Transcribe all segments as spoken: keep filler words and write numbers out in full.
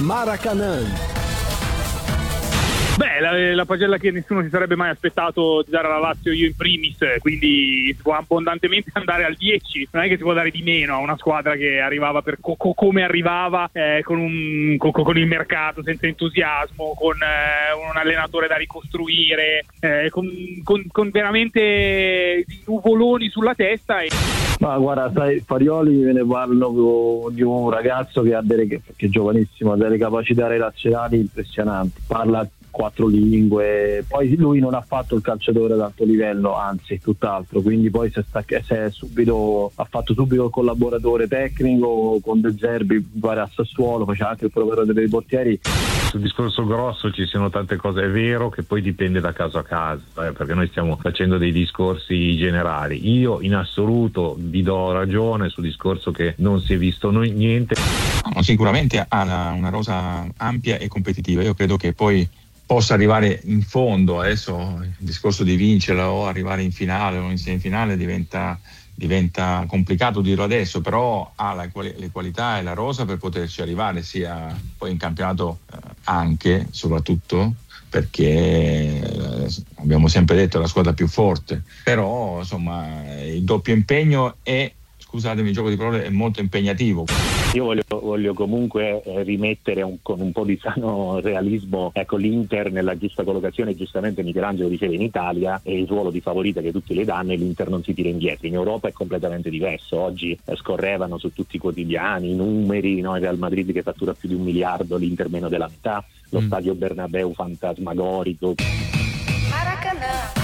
Maracanã. Beh, la, la pagella che nessuno si sarebbe mai aspettato di dare alla Lazio, io in primis, quindi si può abbondantemente andare al dieci, non è che si può dare di meno a una squadra che arrivava per co- co- come arrivava, eh, con, un, co- con il mercato, senza entusiasmo, con eh, un allenatore da ricostruire, eh, con, con, con veramente nuvoloni sulla testa. E... Ma guarda, sai, Farioli me ne parlo di un ragazzo che ha delle, che è giovanissimo, ha delle capacità relazionali impressionanti, parla quattro lingue, poi lui non ha fatto il calciatore ad alto livello, anzi tutt'altro, quindi poi si è, stacca, si è subito, ha fatto subito il collaboratore tecnico con De Zerbi, mi pare a Sassuolo, faceva anche il preparatore dei portieri. Sul discorso grosso ci sono tante cose, è vero che poi dipende da caso a caso, eh, perché noi stiamo facendo dei discorsi generali. Io in assoluto vi do ragione sul discorso che non si è visto noi niente. No, sicuramente ha una, una rosa ampia e competitiva, io credo che poi possa arrivare in fondo. Adesso il discorso di vincerla o arrivare in finale o in semifinale diventa, diventa complicato dirlo adesso, però ha la, le qualità e la rosa per poterci arrivare, sia poi in campionato eh, anche, soprattutto perché eh, abbiamo sempre detto è la squadra più forte, però insomma il doppio impegno è, scusatemi il gioco di parole, è molto impegnativo. Io voglio, voglio comunque eh, rimettere un, con un po' di sano realismo, ecco, l'Inter nella giusta collocazione. Giustamente Michelangelo diceva in Italia è il ruolo di favorita che tutti le danno e l'Inter non si tira indietro. In Europa è completamente diverso. Oggi eh, scorrevano su tutti i quotidiani i numeri, no? Il Real Madrid che fattura più di un miliardo, l'Inter meno della metà, lo mm. stadio Bernabeu fantasmagorico. Maracanã.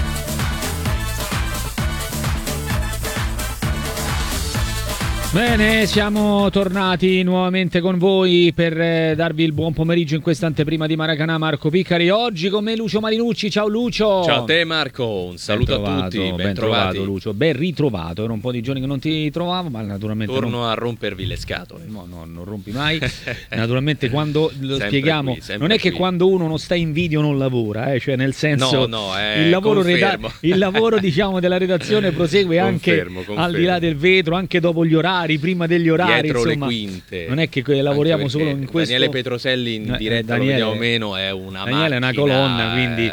Bene, siamo tornati nuovamente con voi per eh, darvi il buon pomeriggio in questa anteprima di Maracanã. Marco Piccari, oggi con me Lucio Marinucci. Ciao Lucio. Ciao a te Marco, un saluto ben trovato, a tutti, ben, ben trovati. trovato Lucio, ben ritrovato, era un po' di giorni che non ti trovavo, ma naturalmente torno non... a rompervi le scatole. No, no, non rompi mai. Naturalmente quando lo sempre spieghiamo, qui, non è che qui. quando uno non sta in video non lavora, eh? Cioè nel senso no, no, eh, il lavoro reda- confermo. il lavoro diciamo della redazione prosegue anche confermo, confermo. al di là del vetro, anche dopo gli orari, prima degli orari. Dietro insomma, le quinte. Non è che lavoriamo solo in questo. Daniele Petroselli in diretta, Daniele, lo vediamo meno, è una Daniele è una colonna, quindi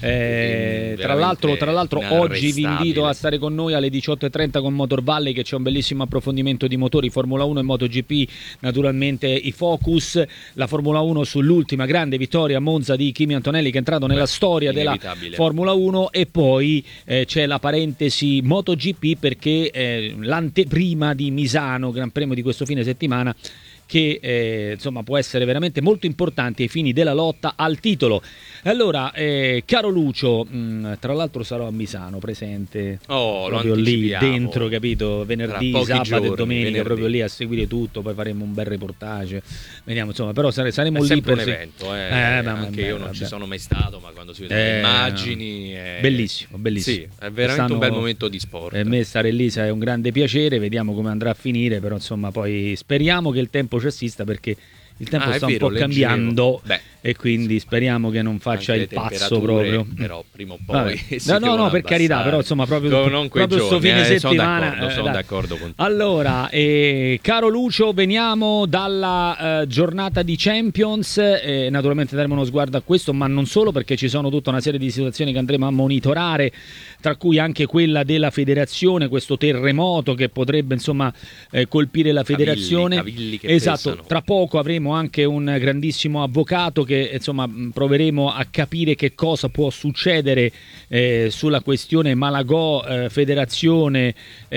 eh, tra l'altro, tra l'altro oggi vi invito a stare con noi alle diciotto e trenta con Motor Valley, che c'è un bellissimo approfondimento di motori Formula uno e MotoGP, naturalmente i focus, la Formula uno sull'ultima grande vittoria a Monza di Kimi Antonelli, che è entrato nella Beh, storia della Formula uno, e poi eh, c'è la parentesi MotoGP perché eh, l'anteprima di Misano, Gran Premio di questo fine settimana, che eh, insomma può essere veramente molto importante ai fini della lotta al titolo. Allora, eh, caro Lucio, mh, tra l'altro sarò a Misano presente, oh, proprio lì dentro, capito? Venerdì, sabato giorni, e domenica, venerdì. proprio lì a seguire tutto, poi faremo un bel reportage. Vediamo, insomma, però sare- saremo è lì per un evento, eh. eh, beh, anche beh, io non vabbè. ci sono mai stato, ma quando si vedono Eh, le immagini è... bellissimo, bellissimo. Sì, è veramente Quest'anno, un bel momento di sport. Per me stare lì è un grande piacere, vediamo come andrà a finire, però insomma poi speriamo che il tempo ci assista, perché il tempo ah, sta vero, un po' cambiando. Beh, e quindi speriamo che non faccia il pazzo proprio. Però prima o poi no no no per carità, però insomma proprio no, non proprio sto giorni, fine eh, settimana sono d'accordo, eh, sono dai. d'accordo con te. Allora eh, caro Lucio, veniamo dalla eh, giornata di Champions, eh, naturalmente daremo uno sguardo a questo, ma non solo, perché ci sono tutta una serie di situazioni che andremo a monitorare, tra cui anche quella della federazione, questo terremoto che potrebbe insomma eh, colpire la federazione. Cavilli, cavilli che esatto, pesano. tra poco avremo anche un grandissimo avvocato che insomma proveremo a capire che cosa può succedere eh, sulla questione Malagò, eh, federazione,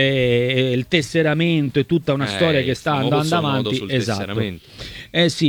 eh, il tesseramento e tutta una eh, storia che sta andando avanti. Esatto. Eh sì,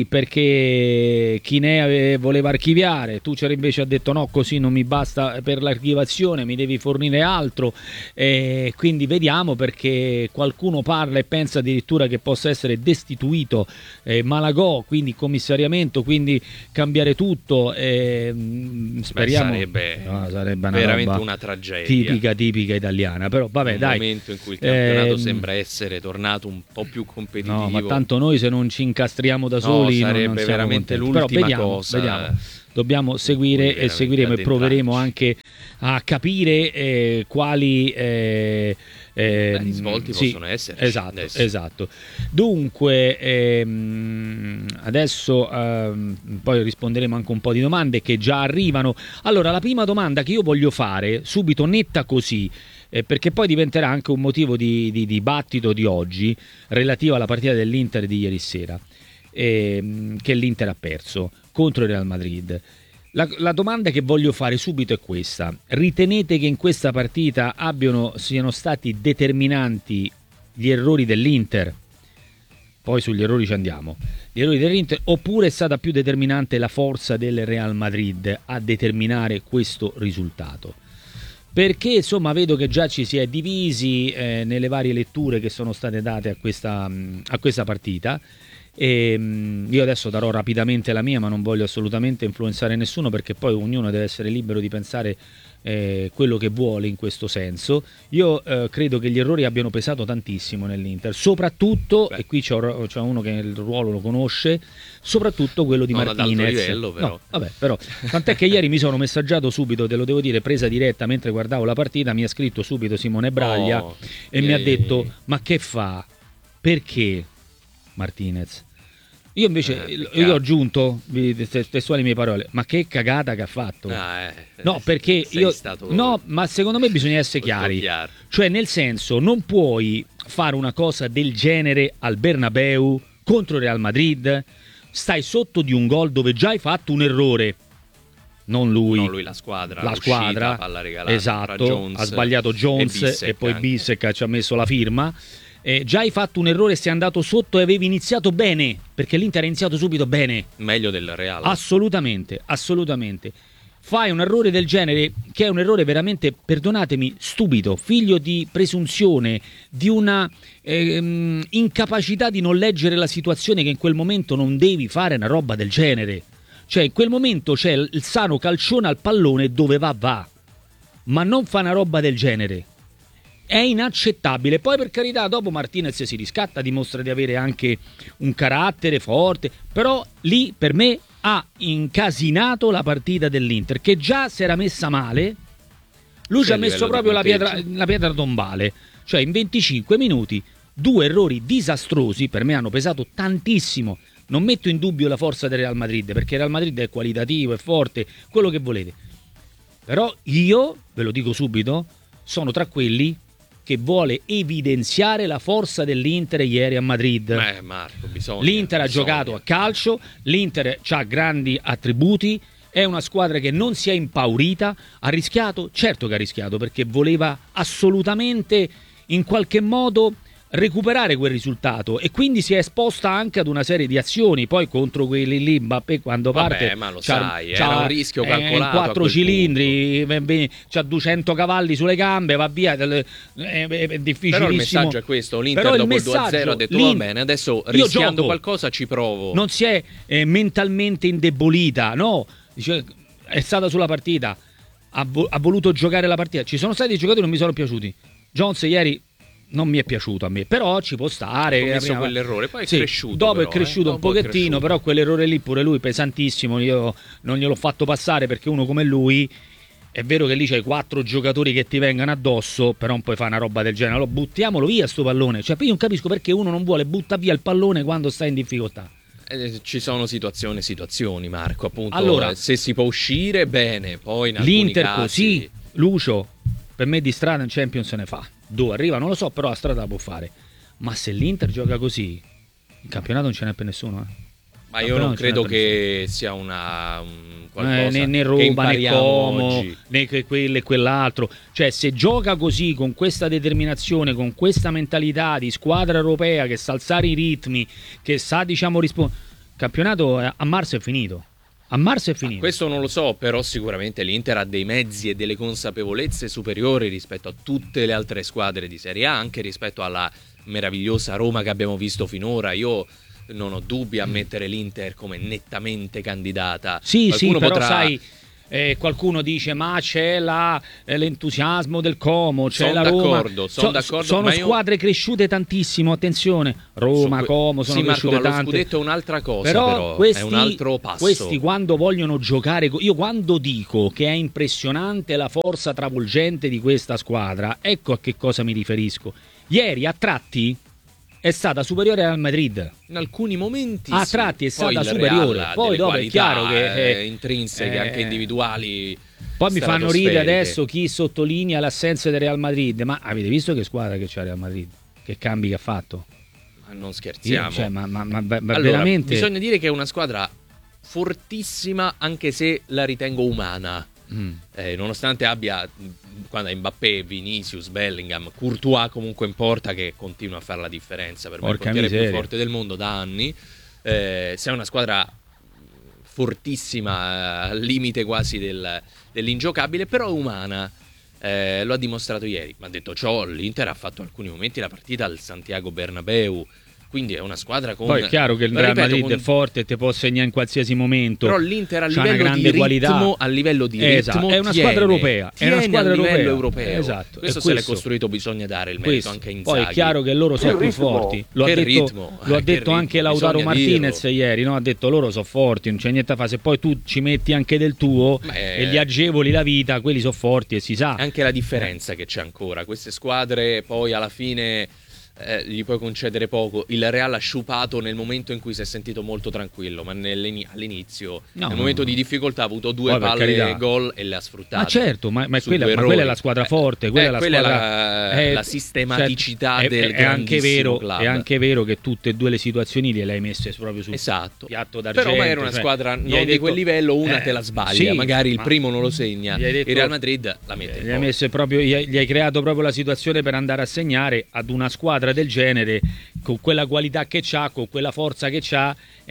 perché Chinea voleva archiviare, Tuchel invece ha detto no, così non mi basta per l'archivazione, mi devi fornire altro, eh, quindi vediamo, perché qualcuno parla e pensa addirittura che possa essere destituito eh, Malagò, quindi commissariamento, quindi cambiare tutto, eh, speriamo. Beh, sarebbe, no, sarebbe una veramente roba una tragedia tipica tipica italiana, però vabbè, un dai, momento in cui il campionato eh, sembra essere tornato un po' più competitivo. No, ma tanto noi se non ci incastriamo da soli no, non, sarebbe non siamo veramente contenti. l'ultima Però vediamo, cosa. Vediamo. Dobbiamo seguire e seguiremo e proveremo anche a capire eh, quali eh, eh, Beh, svolti sì, possono essere. Esatto, esatto. Dunque, ehm, adesso ehm, poi risponderemo anche un po' di domande che già arrivano. Allora, la prima domanda che io voglio fare, subito netta così, eh, perché poi diventerà anche un motivo di, di dibattito di oggi, relativa alla partita dell'Inter di ieri sera, ehm, che l'Inter ha perso contro il Real Madrid. La, la domanda che voglio fare subito è questa: ritenete che in questa partita abbiano, siano stati determinanti gli errori dell'Inter? Poi sugli errori ci andiamo. Gli errori dell'Inter, oppure è stata più determinante la forza del Real Madrid a determinare questo risultato? Perché insomma vedo che già ci si è divisi eh, nelle varie letture che sono state date a questa, a questa partita. E io adesso darò rapidamente la mia, ma non voglio assolutamente influenzare nessuno, perché poi ognuno deve essere libero di pensare eh, quello che vuole in questo senso. Io eh, credo che gli errori abbiano pesato tantissimo nell'Inter, soprattutto, Beh. e qui c'è, c'è uno che il ruolo lo conosce, soprattutto quello di non Martinez. Ad alto livello, però. No, vabbè, però tant'è che ieri mi sono messaggiato subito, te lo devo dire, presa diretta mentre guardavo la partita, mi ha scritto subito Simone Braglia oh, e yeah. mi ha detto: ma che fa? Perché Martinez? Io invece eh, io ho aggiunto testuali mie parole, ma che cagata che ha fatto. Ah, eh, no, perché io no, ma secondo me bisogna essere chiari. Chiaro. Cioè, nel senso, non puoi fare una cosa del genere al Bernabeu contro Real Madrid, stai sotto di un gol dove già hai fatto un errore. Non lui, non lui la squadra, la squadra, palla regalata, esatto, Jones, ha sbagliato Jones e, Bissek, e poi Bissek ci ha messo la firma. Eh, già hai fatto un errore, sei andato sotto e avevi iniziato bene, perché l'Inter ha iniziato subito bene. Meglio del Real. Assolutamente, assolutamente. Fai un errore del genere, che è un errore veramente, perdonatemi, stupido, figlio di presunzione, di una ehm, incapacità di non leggere la situazione, che in quel momento non devi fare una roba del genere. Cioè, in quel momento c'è il sano calcione al pallone, dove va va, ma non fa una roba del genere. È inaccettabile. Poi, per carità, dopo Martinez si riscatta, dimostra di avere anche un carattere forte, però lì per me ha incasinato la partita dell'Inter, che già si era messa male. Lui ci ha messo proprio la pietra, la pietra tombale. Cioè, in venticinque minuti due errori disastrosi, per me hanno pesato tantissimo. Non metto in dubbio la forza del Real Madrid, perché il Real Madrid è qualitativo, è forte, quello che volete. Però io, ve lo dico subito, sono tra quelli che vuole evidenziare la forza dell'Inter ieri a Madrid. Beh, Marco, bisogna, L'Inter ha bisogna. giocato a calcio, l'Inter ha grandi attributi, è una squadra che non si è impaurita, ha rischiato, certo che ha rischiato, perché voleva assolutamente in qualche modo recuperare quel risultato, e quindi si è esposta anche ad una serie di azioni. Poi contro quelli lì Mbappé, quando Vabbè, parte ma lo c'ha, sai, c'ha, era un rischio calcolato, in quattro cilindri, c'ha duecento cavalli sulle gambe, va via, è, è difficilissimo. Però il messaggio è questo: l'Inter Però dopo il due a zero ha detto va bene, adesso rischiando gioco, qualcosa ci provo. Non si è eh, mentalmente indebolita, no, dice, è stata sulla partita, ha, vo- ha voluto giocare la partita. Ci sono stati giocatori che non mi sono piaciuti. Jones ieri non mi è piaciuto a me, però ci può stare. Ha commesso quell'errore, poi è sì, cresciuto. Dopo però, è cresciuto eh? un pochettino, cresciuto. Però quell'errore lì pure lui pesantissimo. Io non gliel'ho fatto passare, perché uno come lui, è vero che lì c'hai quattro giocatori che ti vengano addosso, però non puoi fare una roba del genere. Allora buttiamolo via sto pallone. Cioè, io non capisco perché uno non vuole buttare via il pallone quando sta in difficoltà. Eh, ci sono situazioni e situazioni, Marco, appunto. Allora, se si può uscire bene, poi in alcuni l'Inter casi... così, Lucio, per me di strada in Champions se ne fa. Dove arriva non lo so, però la strada la può fare. Ma se l'Inter gioca così, in campionato non ce n'è per nessuno, eh. Ma io non credo che sia una un qualcosa eh, né, né Roma né Como né che quello e quell'altro. Cioè, se gioca così, con questa determinazione, con questa mentalità di squadra europea che sa alzare i ritmi, che sa, diciamo, rispondere, campionato a marzo è finito. A marzo è finito. Ah, questo non lo so, però sicuramente l'Inter ha dei mezzi e delle consapevolezze superiori rispetto a tutte le altre squadre di Serie A, anche rispetto alla meravigliosa Roma che abbiamo visto finora. Io non ho dubbi a mettere l'Inter come nettamente candidata. Sì, qualcuno sì, però potrà... sai, eh, qualcuno dice ma c'è la, eh, l'entusiasmo del Como, c'è son la Roma. D'accordo, son so, d'accordo, sono ma io... squadre cresciute tantissimo, attenzione. Roma, so, Como sono sì, cresciute Marco, ma tante. lo scudetto è un'altra cosa, però, però questi, è un altro passo. Questi quando vogliono giocare, io quando dico che è impressionante la forza travolgente di questa squadra, ecco a che cosa mi riferisco. Ieri a tratti è stata superiore al Madrid. In alcuni momenti a sì. tratti è Poi stata il superiore. Real ha Poi delle dopo è qualità, chiaro che eh, intrinseche, eh, anche individuali. Poi mi fanno ridere stratosferiche. adesso chi sottolinea l'assenza del Real Madrid, ma avete visto che squadra che c'ha Real Madrid? Che cambi che ha fatto? Ma non scherziamo. Io, cioè, ma, ma, ma, ma allora, veramente bisogna dire che è una squadra fortissima, anche se la ritengo umana. Mm. Eh, nonostante abbia, quando Mbappé, Vinicius, Bellingham, Courtois comunque in porta, che continua a fare la differenza per me, il Porca portiere miseria. più forte del mondo da anni. Eh, se è una squadra fortissima, al limite quasi del, dell'ingiocabile, però umana. Eh, lo ha dimostrato ieri. Ma detto ciò, l'Inter ha fatto alcuni momenti la partita al Santiago Bernabéu. Quindi è una squadra con... Poi è chiaro che il Real ripeto, Madrid con... è forte e te può segnare in qualsiasi momento. Però l'Inter a c'ha una livello grande di ritmo, qualità. a livello di Esatto, ritmo è una tiene, squadra europea, è tiene una squadra a livello europea. europeo. Esatto, Questo è se l'è questo. costruito, bisogna dare il merito Questo. anche a Poi Inzaghi. è chiaro che loro sono Che più ritmo. forti. Lo Che ha detto, ritmo, lo ha eh, detto che anche ritmo, Lautaro bisogna Martinez dirlo. ieri, no? Ha detto loro sono forti, non c'è niente da fare. Se poi tu ci metti anche del tuo Beh, e gli agevoli la vita, quelli sono forti e si sa. Anche la differenza che c'è ancora. Queste squadre poi alla fine... Eh, gli puoi concedere poco. Il Real ha sciupato nel momento in cui si è sentito molto tranquillo, ma all'inizio, No, nel no, momento no. di difficoltà, ha avuto due Poi, per palle carità. gol e le ha sfruttate. Ma certo, ma, ma, Su quella, due ma quella è errori. la squadra Eh, forte, quella eh, è la quella è squadra la- eh, la sistematicità certo, del è, è anche grandissimo vero, club. È anche vero che tutte e due le situazioni le hai messe proprio sul Esatto. piatto d'argento. Però magari una cioè, squadra gli non hai di detto- quel livello, una eh, te la sbaglia, sì, magari il ma primo non lo segna. gli hai detto- Il Real Madrid la mette in Gli hai, porta. messo proprio, gli, hai, gli hai creato proprio la situazione per andare a segnare ad una squadra del genere, con quella qualità che c'ha, con quella forza che c'ha,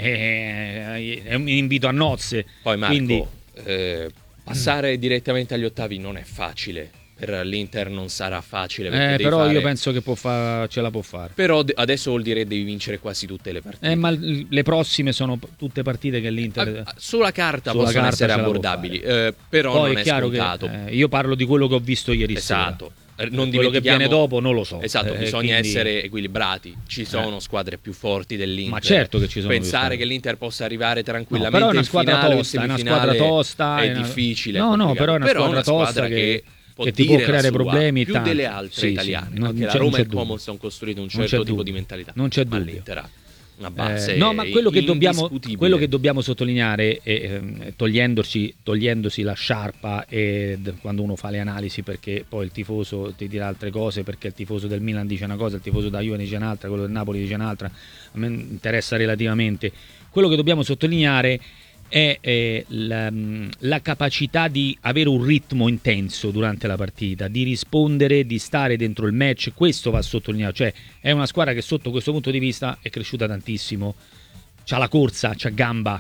eh, è un invito a nozze. Poi Marco, Quindi, eh, passare direttamente agli ottavi non è facile. Per l'Inter non sarà facile. perché eh, devi però fare- io penso che può fa- ce la può fare. Però de- adesso vuol dire che devi vincere quasi tutte le partite. Eh, ma l- le prossime sono p- tutte partite che l'Inter... Ah, sulla carta Sulla possono carta essere ce la può abbordabili, fare. eh, però Poi non è è, chiaro scontato. che eh, io parlo di quello che ho visto ieri Esatto. sera. Eh, Non Quello che dimentichiamo- viene dopo non lo so. Esatto, Eh, bisogna quindi- essere equilibrati. Ci sono Eh. squadre più forti dell'Inter. Ma certo che ci sono più Pensare squadre. che l'Inter possa arrivare No, tranquillamente però è una in squadra finale o in tosta, è una semifinale squadra tosta, è è una- difficile. No, no, complicato. però è una squadra tosta che- può che ti dire può la creare sua, problemi più tanti. delle altre Sì, sì, italiane. non- Anche non la c'è- non Roma c'è e il Como dubbio. sono costruiti un Non c'è certo tipo dubbio. di mentalità. Non c'è Ma dubbio. l'Inter ha una base Eh, no, ma quello che, dobbiamo, indiscutibile. quello che dobbiamo sottolineare, è, ehm, togliendoci, togliendosi la sciarpa e d- quando uno fa le analisi, perché poi il tifoso ti dirà altre cose, perché il tifoso del Milan dice una cosa, il tifoso da Juve dice un'altra, quello del Napoli dice un'altra, a me interessa relativamente. Quello che dobbiamo sottolineare è eh, la, la capacità di avere un ritmo intenso durante la partita, di rispondere, di stare dentro il match. Questo va sottolineato, cioè è una squadra che sotto questo punto di vista è cresciuta tantissimo, c'ha la corsa, c'ha gamba,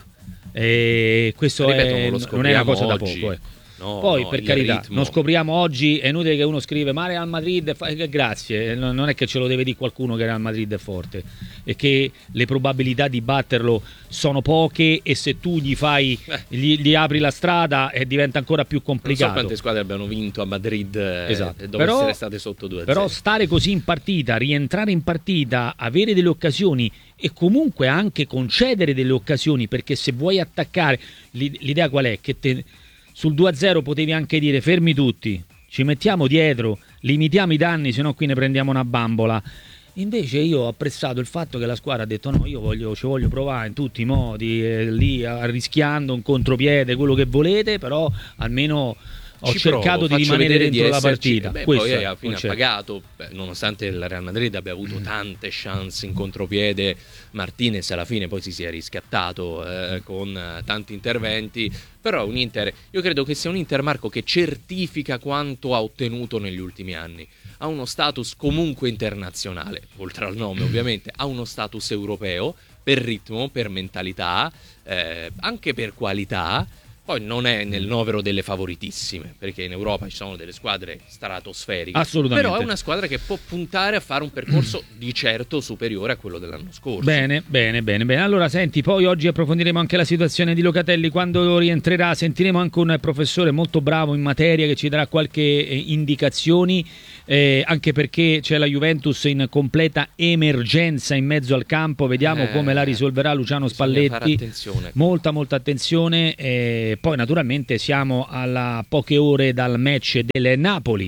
e questo Ripeto, è, non lo non è una cosa da oggi. poco. ecco. No, Poi no, per il carità, ritmo. non scopriamo oggi, è inutile che uno scrive ma Real Madrid è fa- eh, grazie, non non è che ce lo deve dire qualcuno che Real Madrid è forte, e che le probabilità di batterlo sono poche, e se tu gli fai Eh. gli, gli apri la strada e diventa ancora più Non so complicato. quante squadre abbiano vinto a Madrid eh, Esatto. dopo Però- essere state sotto due a zero. Però stare così in partita, rientrare in partita, avere delle occasioni e comunque anche concedere delle occasioni, perché se vuoi attaccare, l'i- l'idea qual è? Che te, sul due a zero potevi anche dire fermi tutti, ci mettiamo dietro, limitiamo i danni, se no qui ne prendiamo una bambola. Invece io ho apprezzato il fatto che la squadra ha detto no, io voglio, ci voglio provare in tutti i modi, eh, lì arrischiando un contropiede, quello che volete, però almeno ho Ci cercato provo, di faccio rimanere vedere dentro di la esserci. partita. Beh, Questo poi è, alla fine ha concetto. pagato, beh, nonostante il Real Madrid abbia avuto tante chance in contropiede. Martinez alla fine poi si sia riscattato eh, con eh, tanti interventi. Però un Inter, io credo che sia un Inter, Marco, che certifica quanto ha ottenuto negli ultimi anni. Ha uno status comunque internazionale, oltre al nome ovviamente, ha uno status europeo per ritmo, per mentalità, eh, anche per qualità. Poi non è nel novero delle favoritissime, perché in Europa ci sono delle squadre stratosferiche. Assolutamente. Però è una squadra che può puntare a fare un percorso di certo superiore a quello dell'anno scorso. Bene, bene, bene, bene. Allora senti, poi oggi approfondiremo anche la situazione di Locatelli quando rientrerà. Sentiremo anche un professore molto bravo in materia che ci darà qualche eh, indicazioni, eh, anche perché c'è la Juventus in completa emergenza in mezzo al campo. Vediamo Eh, come la risolverà Luciano bisogna fare Spalletti. attenzione. Molta, molta attenzione. Eh, poi naturalmente siamo a poche ore dal match del Napoli.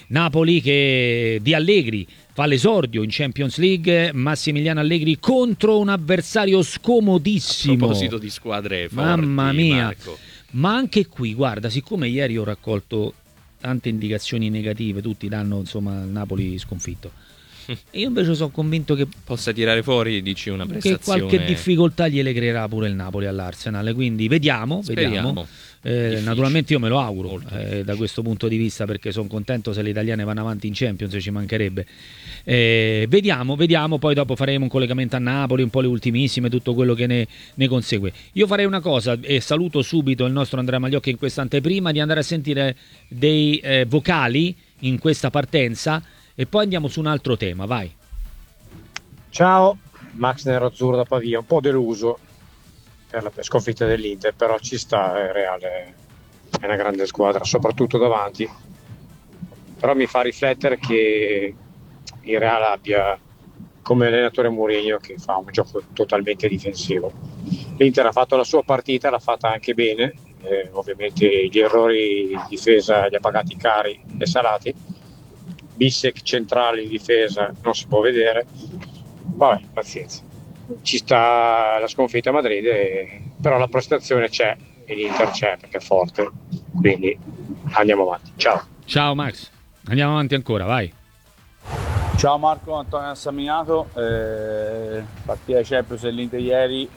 Napoli che di Allegri fa l'esordio in Champions League, Massimiliano Allegri contro un avversario scomodissimo. A proposito di squadre forti, mamma mia, Marco. Ma anche qui, guarda, siccome ieri ho raccolto tante indicazioni negative, tutti danno insomma il Napoli sconfitto. E io invece sono convinto che possa tirare fuori, dici, una prestazione, che qualche difficoltà gliele creerà pure il Napoli all'Arsenal, quindi vediamo, vediamo. Eh, naturalmente io me lo auguro eh, da questo punto di vista, perché sono contento se le italiane vanno avanti in Champions, ci mancherebbe. Eh, vediamo, vediamo, poi dopo faremo un collegamento a Napoli, un po' le ultimissime, tutto quello che ne, ne consegue. Io farei una cosa e saluto subito il nostro Andrea Magliocchi in questa anteprima, di andare a sentire dei eh, vocali in questa partenza e poi andiamo su un altro tema, vai. Ciao, Max Nerazzurro da Pavia, un po' deluso per la sconfitta dell'Inter, però ci sta, il Reale è una grande squadra, soprattutto davanti, però mi fa riflettere che il Reale abbia come allenatore Mourinho, che fa un gioco totalmente difensivo. L'Inter ha fatto la sua partita, l'ha fatta anche bene, eh, ovviamente gli errori in difesa li ha pagati cari e salati. Bissek centrale in difesa non si può vedere, vabbè, pazienza, ci sta la sconfitta a Madrid, e... però la prestazione c'è e l'Inter c'è perché è forte, quindi andiamo avanti. Ciao. Ciao Max, andiamo avanti ancora, vai. Ciao Marco, Antonio Assaminato, eh, partita Champions dell'Inter ieri,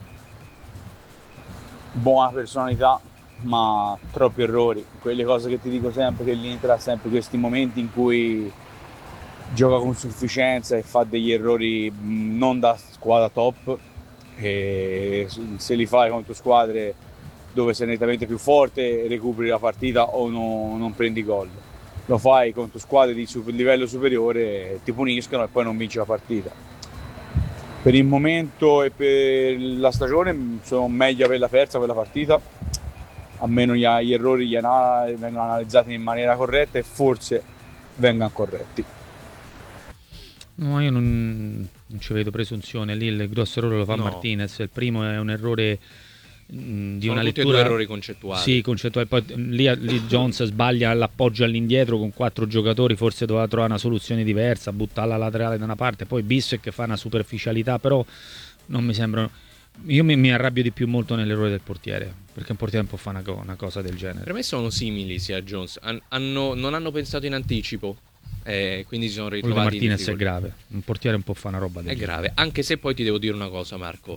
buona personalità ma troppi errori, quelle cose che ti dico sempre, che l'Inter ha sempre questi momenti in cui gioca con sufficienza e fa degli errori non da squadra top, e se li fai contro squadre dove sei nettamente più forte recuperi la partita o no, non prendi gol. Lo fai contro squadre di super, livello superiore, ti puniscono e poi non vinci la partita. Per il momento e per la stagione sono meglio averla persa quella partita, almeno gli, gli errori gli anal- vengono analizzati in maniera corretta e forse vengano corretti. No, io non, non ci vedo presunzione lì, il grosso errore lo fa No. Martinez, il primo è un errore mh, di Sono una tutti e lettura, due errori concettuali. Sì, concettuale. Poi lì, lì Jones sbaglia l'appoggio all'indietro con quattro giocatori, forse doveva trovare una soluzione diversa, buttarla laterale da una parte, poi Bissek che fa una superficialità, però non mi sembrano. Io mi, mi arrabbio di più molto nell'errore del portiere, perché un portiere non può fare una, una cosa del genere. Per me sono simili sia Jones, Han- hanno, non hanno pensato in anticipo, eh, quindi si sono Quello di ritrovati in Martinez è difficoltà. grave, un portiere non può fare una roba del È genere. grave, anche se poi ti devo dire una cosa, Marco,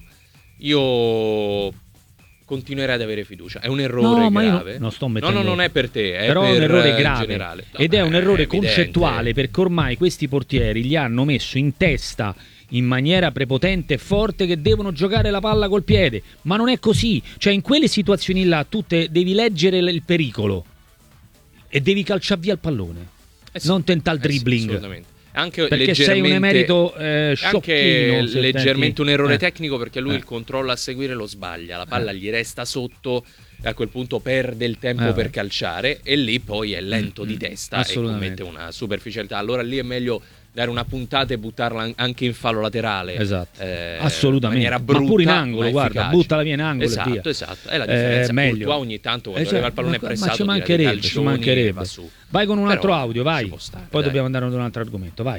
io continuerei ad avere fiducia. È un errore No, ma io grave. non sto no, mettendo... no, non è per te, è però per è un errore eh, grave in generale. ed è un Vabbè, errore evidente. concettuale, perché ormai questi portieri gli hanno messo in testa in maniera prepotente e forte che devono giocare la palla col piede, ma non è così. Cioè in quelle situazioni là tu te devi leggere il pericolo e devi calciare via il pallone, Eh sì, non tentare il eh sì, dribbling, assolutamente. Anche perché sei un leggermente- emerito eh, sciocchino, anche se leggermente tenti- un errore eh. tecnico, perché lui Eh. il controllo a seguire lo sbaglia, la palla gli resta sotto e a quel punto perde il tempo Eh, per beh. calciare e lì poi è lento Mm, di mm, testa e assolutamente. commette una superficialità. Allora lì è meglio dare una puntata e buttarla an- anche in fallo laterale. Esatto. eh, Assolutamente. in maniera Ma brutta, pure in angolo, ma guarda, efficace. buttala via in angolo e Esatto, via. esatto. È la Eh, differenza. meglio. Courtois ogni tanto quando Esatto, arriva il pallone ma- pressato ma ci tira dei mancherebbe, ci calcioni e mancherebbe. va su. Vai con un Però altro audio, vai. ci può stare, Poi dai. dobbiamo andare ad un altro argomento, vai.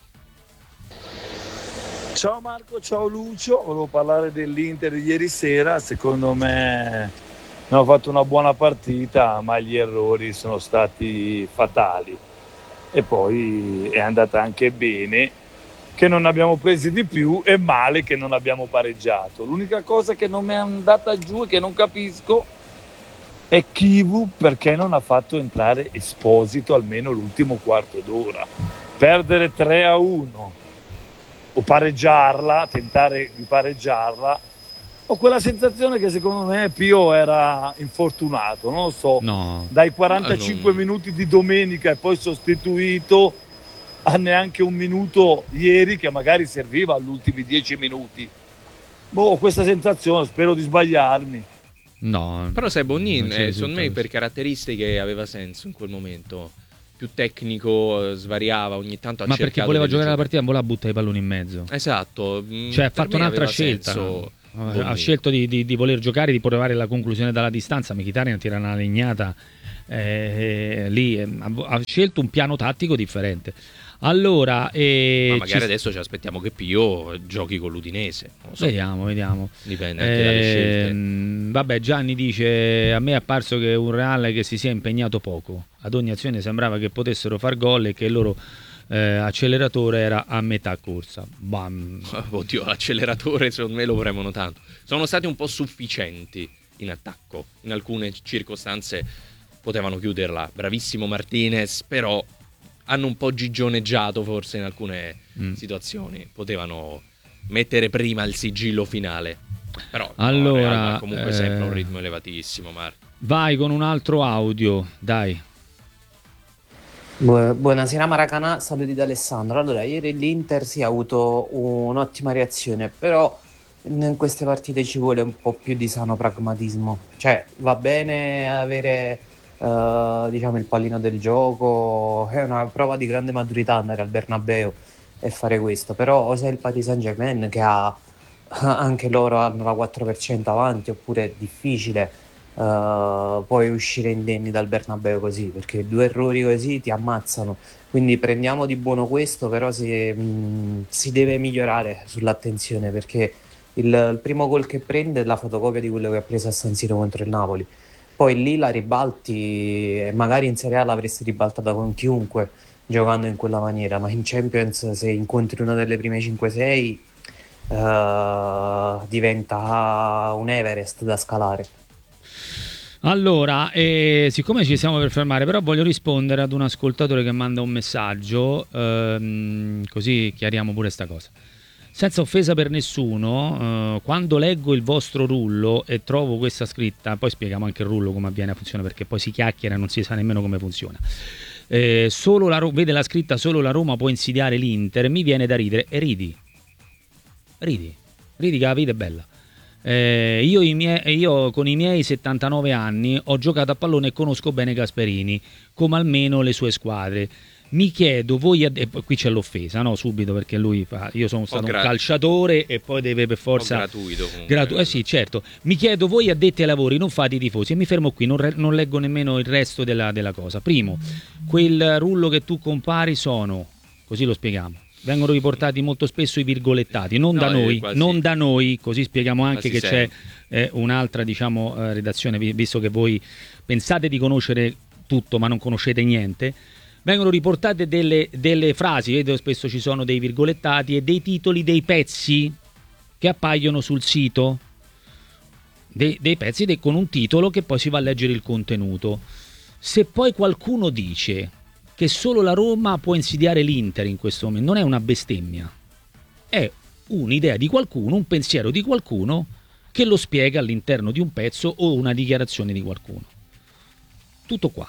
Ciao Marco, ciao Lucio, volevo parlare dell'Inter di ieri sera. Secondo me hanno fatto una buona partita, ma gli errori sono stati fatali e poi è andata anche bene che non abbiamo presi di più e male che non abbiamo pareggiato. L'unica cosa che non mi è andata giù e che non capisco è Chivu perché non ha fatto entrare Esposito almeno l'ultimo quarto d'ora. Perdere tre a uno o pareggiarla, tentare di pareggiarla, ho quella sensazione che secondo me Pio era infortunato, non lo so, No. dai quarantacinque Non- minuti di domenica e poi sostituito a neanche un minuto ieri che magari serviva agli ultimi dieci minuti. Boh, ho questa sensazione, spero di sbagliarmi. No. Però sai, Bonnin, non ci eh, secondo me risulta per caratteristiche aveva senso in quel momento. Più tecnico, eh, svariava ogni tanto. Ha Ma perché cercato voleva delle giocare la gio- partita, non voleva buttare i palloni in mezzo. Esatto. mm, Cioè ha per fatto me un'altra aveva scelta. senso. Ha, ha scelto di, di, di voler giocare, di provare la conclusione dalla distanza. Mkhitaryan tira una legnata eh, lì, eh, ha scelto un piano tattico differente. Allora, eh, ma magari ci... adesso ci aspettiamo che Pio giochi con l'Udinese. Non lo so. Vediamo, vediamo. Dipende anche eh, dalle scelte. Vabbè, Gianni dice: a me è apparso che un Real che si sia impegnato poco. Ad ogni azione sembrava che potessero far gol e che il loro eh, acceleratore era a metà corsa. Bam. Oddio, l'acceleratore secondo me lo premono tanto. Sono stati un po' sufficienti in attacco. In alcune circostanze potevano chiuderla. Bravissimo Martinez, però hanno un po' gigioneggiato forse in alcune mm. situazioni. Potevano mettere prima il sigillo finale. Però allora, no, comunque eh... sempre un ritmo elevatissimo, Marco. Vai con un altro audio, dai. Bu- Buonasera Maracanà, saluti da Alessandro. Allora, ieri l'Inter sì, ha avuto un'ottima reazione, però in queste partite ci vuole un po' più di sano pragmatismo. Cioè, va bene avere Uh, diciamo il pallino del gioco, è una prova di grande maturità andare al Bernabeu e fare questo, però o sei il Paris Saint-Germain che ha anche loro hanno la quattro per cento avanti, oppure è difficile uh, poi uscire indenni dal Bernabeu così, perché due errori così ti ammazzano. Quindi prendiamo di buono questo, però si, mh, si deve migliorare sull'attenzione, perché il, il primo gol che prende è la fotocopia di quello che ha preso a San Siro contro il Napoli. Poi lì la ribalti e magari in Serie A l'avresti ribaltata con chiunque giocando in quella maniera, ma in Champions se incontri una delle prime cinque sei uh, diventa un Everest da scalare. Allora, eh, siccome ci stiamo per fermare, però voglio rispondere ad un ascoltatore che manda un messaggio, ehm, così chiariamo pure sta cosa. Senza offesa per nessuno, eh, quando leggo il vostro rullo e trovo questa scritta, poi spieghiamo anche il rullo come avviene a funzione, perché poi si chiacchiera e non si sa nemmeno come funziona. Eh, solo la, vede la scritta solo la Roma può insidiare l'Inter, mi viene da ridere e ridi. Ridi, ridi che la vita è bella. Eh, io, i miei, io con i miei settantanove anni ho giocato a pallone e conosco bene Gasperini, come almeno le sue squadre. Mi chiedo, voi adde- qui c'è l'offesa, no? Subito, perché lui fa, io sono stato gra- un calciatore e poi deve per forza gratuito gratu- eh sì, certo. Mi chiedo, voi addetti ai lavori non fate i tifosi, e mi fermo qui, non, re- non leggo nemmeno il resto della, della cosa. Primo, quel rullo che tu compari sono, così lo spieghiamo, vengono riportati molto spesso i virgolettati, non no, da noi, quasi, non da noi, così spieghiamo anche che c'è eh, un'altra, diciamo, eh, redazione, visto che voi pensate di conoscere tutto ma non conoscete niente. Vengono riportate delle, delle frasi, vedo spesso ci sono dei virgolettati e dei titoli dei pezzi che appaiono sul sito, dei, dei pezzi de, con un titolo che poi si va a leggere il contenuto. Se poi qualcuno dice che solo la Roma può insidiare l'Inter in questo momento, non è una bestemmia, è un'idea di qualcuno, un pensiero di qualcuno che lo spiega all'interno di un pezzo o una dichiarazione di qualcuno. Tutto qua.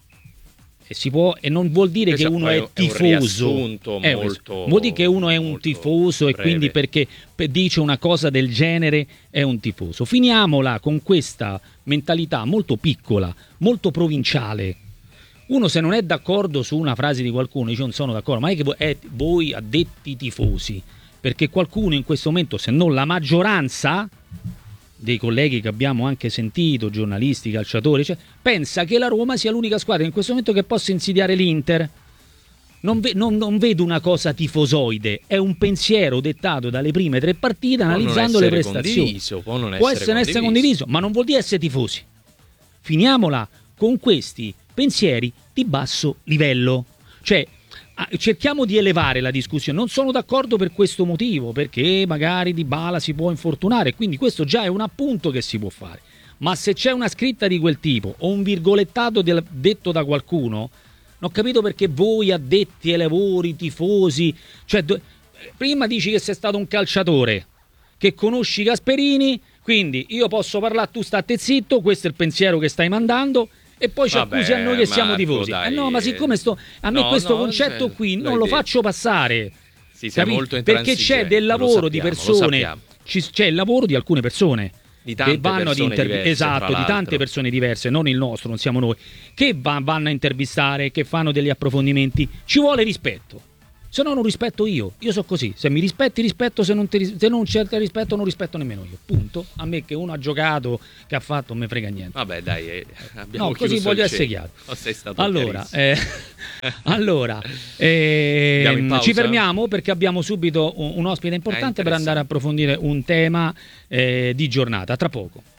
E, si può, e non vuol dire che uno è, è tifoso, è molto, vuol dire che uno è un tifoso breve. E quindi perché dice una cosa del genere è un tifoso. Finiamola con questa mentalità molto piccola, molto provinciale. Uno se non è d'accordo su una frase di qualcuno dice non sono d'accordo, ma è che voi, è voi addetti tifosi, perché qualcuno in questo momento, se non la maggioranza dei colleghi che abbiamo anche sentito, giornalisti, calciatori, cioè, pensa che la Roma sia l'unica squadra in questo momento che possa insidiare l'Inter. Non, ve- non, non vedo una cosa tifosoide, è un pensiero dettato dalle prime tre partite può analizzando le prestazioni. Condiviso, può non può essere, essere, condiviso. essere condiviso, ma non vuol dire essere tifosi. Finiamola con questi pensieri di basso livello. Cioè, cerchiamo di elevare la discussione. Non sono d'accordo per questo motivo, perché magari Dybala si può infortunare, quindi questo già è un appunto che si può fare. Ma se c'è una scritta di quel tipo o un virgolettato del, detto da qualcuno, non ho capito perché voi addetti ai lavori, tifosi, cioè do, prima dici che sei stato un calciatore, che conosci Gasperini, quindi io posso parlare, tu state zitto, questo è il pensiero che stai mandando. E poi ci accusi a noi che Marco, siamo tifosi. Eh no, ma siccome sto, a me no, questo no, concetto qui non lo faccio passare. Sì, sei molto perché c'è del lavoro sappiamo, di persone, ci, c'è il lavoro di alcune persone di tante che vanno ad intervistare, esatto, di tante persone diverse, non il nostro, non siamo noi, che va, vanno a intervistare, che fanno degli approfondimenti. Ci vuole rispetto. se no non rispetto io. Io so così, se mi rispetti rispetto, se non, ti, se non c'è rispetto non rispetto nemmeno io. Punto. A me che uno ha giocato, che ha fatto, non me frega niente. Vabbè dai, eh, abbiamo no, così voglio essere chiaro. Oh, sei stato allora, eh, allora eh, ci fermiamo perché abbiamo subito un, un ospite importante per andare a approfondire un tema eh, di giornata. Tra poco.